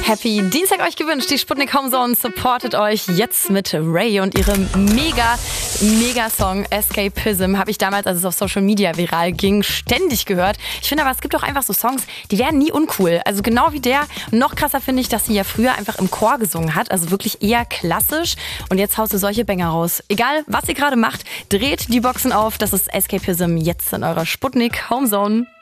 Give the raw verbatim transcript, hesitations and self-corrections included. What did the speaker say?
Happy Dienstag euch gewünscht. Die Sputnik Homezone supportet euch jetzt mit Ray und ihrem mega, mega Song Escapism. Habe ich damals, als es auf Social Media viral ging, ständig gehört. Ich finde aber, es gibt auch einfach so Songs, die werden nie uncool. Also genau wie der. Noch krasser finde ich, dass sie ja früher einfach im Chor gesungen hat. Also wirklich eher klassisch. Und jetzt haust du solche Banger raus. Egal, was ihr gerade macht, dreht die Boxen auf. Das ist Escapism jetzt in eurer Sputnik Homezone.